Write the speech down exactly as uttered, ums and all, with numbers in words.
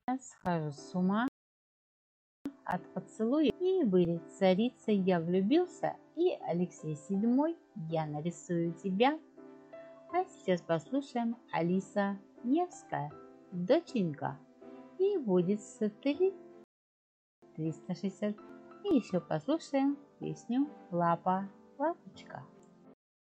схожу с ума от поцелуя и были царица я влюбился, и Алексей седьмой я нарисую тебя. А сейчас послушаем Алиса Невская, доченька, и будет сателлит триста шестьдесят. И еще послушаем песню Лапа, лапочка.